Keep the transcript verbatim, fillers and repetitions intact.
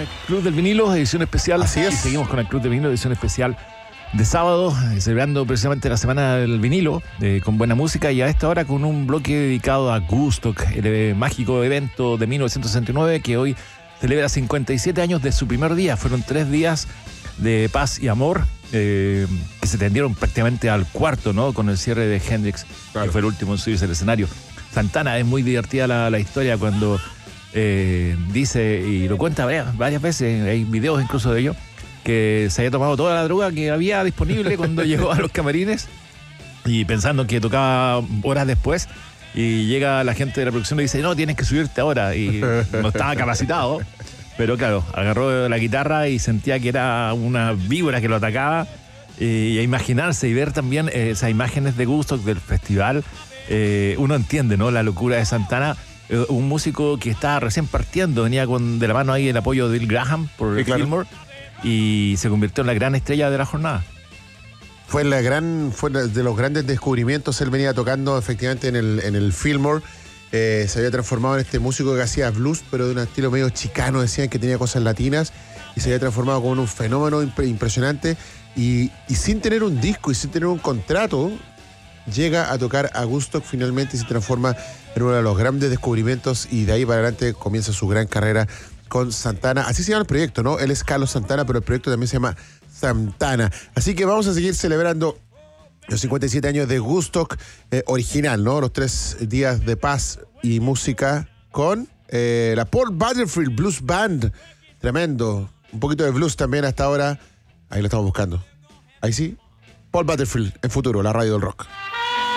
Club del Vinilo, edición especial. Así es. Y seguimos con el Club del Vinilo, edición especial de sábado, eh, celebrando precisamente la semana del vinilo, eh, con buena música, y a esta hora con un bloque dedicado a Woodstock, el eh, mágico evento de mil novecientos sesenta y nueve que hoy celebra cincuenta y siete años de su primer día. Fueron tres días de paz y amor, eh, que se tendieron prácticamente al cuarto, ¿no? Con el cierre de Hendrix, claro, que fue el último en subirse al escenario. Santana, es muy divertida la, la historia cuando eh, dice, y lo cuenta varias, varias veces, hay videos incluso de ello, que se había tomado toda la droga que había disponible cuando llegó a los camarines, y pensando que tocaba horas después, y llega la gente de la producción y dice, no, tienes que subirte ahora, y no estaba capacitado, pero claro, agarró la guitarra y sentía que era una víbora que lo atacaba, y a imaginarse y ver también eh, esas imágenes de Woodstock del festival, eh, uno entiende, ¿no?, la locura de Santana, eh, un músico que estaba recién partiendo, venía con de la mano ahí el apoyo de Bill Graham por sí, claro, Fillmore, y se convirtió en la gran estrella de la jornada. Fue la gran, fue de los grandes descubrimientos. Él venía tocando efectivamente en el, en el Fillmore. Eh, se había transformado en este músico que hacía blues, pero de un estilo medio chicano, decían que tenía cosas latinas, y se había transformado como en un fenómeno impre- impresionante. Y, y sin tener un disco y sin tener un contrato, llega a tocar a Woodstock finalmente y se transforma en uno de los grandes descubrimientos, y de ahí para adelante comienza su gran carrera con Santana. Así se llama el proyecto, ¿no? Él es Carlos Santana, pero el proyecto también se llama Santana. Así que vamos a seguir celebrando los cincuenta y siete años de Woodstock eh, original, ¿no? Los tres días de paz y música con eh, la Paul Butterfield Blues Band. Tremendo. Un poquito de blues también hasta ahora. Ahí lo estamos buscando. Ahí sí. Paul Butterfield en futuro, la radio del rock.